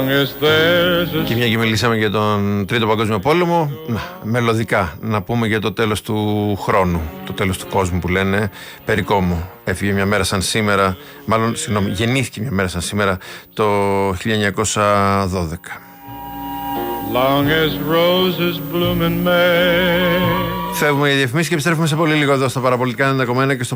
Και μια και μιλήσαμε για τον Τρίτο Παγκόσμιο Πόλεμο, μελωδικά να πούμε για το τέλος του χρόνου, το τέλος του κόσμου που λένε. Περικόμου έφυγε μια μέρα σαν σήμερα, μάλλον συγγνώμη, γεννήθηκε μια μέρα σαν σήμερα το 1912. Long as roses bloom in May. Φεύγουμε για διαφημίσεις και επιστρέφουμε σε πολύ λίγο εδώ στα Παραπολιτικά 90,1 και στο